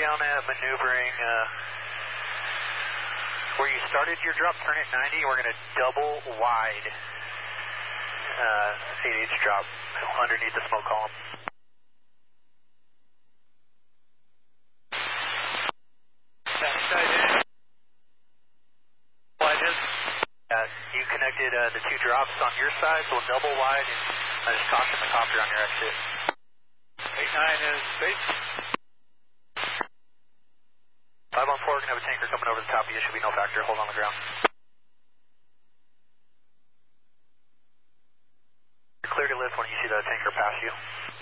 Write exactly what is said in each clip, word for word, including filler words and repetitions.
down at maneuvering uh, where you started your drop, turn at ninety. We're going to double wide uh, eight H drop underneath the smoke column. Uh, you connected uh, the two drops on your side, so we'll double wide and uh, just caution the copter on your exit. eight nine is base. five one four, we're going to have a tanker coming over the top of you. Should be no factor. Hold on the ground. You're clear to lift when you see the tanker pass you.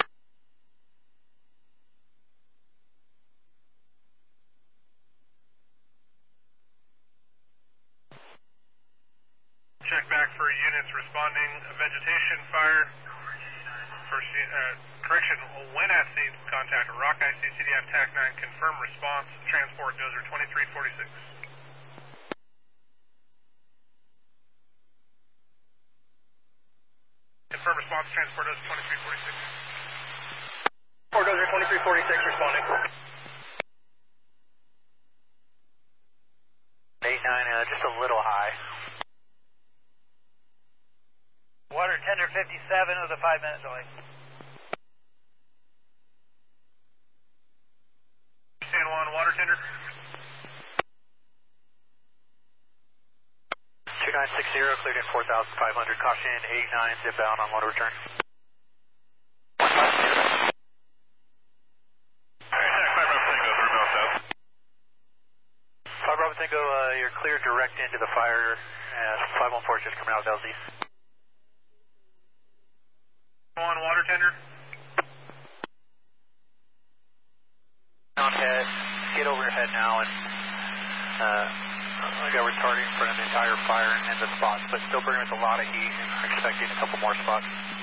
Check back for units responding. Vegetation fire. First, uh, correction, when at sea, contact Rock I C C D F TAC nine, confirm response, transport dozer twenty-three forty-six. Confirm response, transport dozer twenty-three forty-six. Transport dozer twenty-three forty-six responding. eight nine, uh, just a little high. Water tender fifty-seven with a five minute delay. San Juan, water tender. two nine six zero, cleared in four thousand five hundred. Caution eight nine, zip bound on motor return. five Bravo Tango, uh, you're cleared direct into the fire. Uh, five one four is just coming out of L Z. On water tender. On head, get over your head now, and uh, I got retarding in front of the entire fire and the spots, but still burning with a lot of heat, and we're expecting a couple more spots.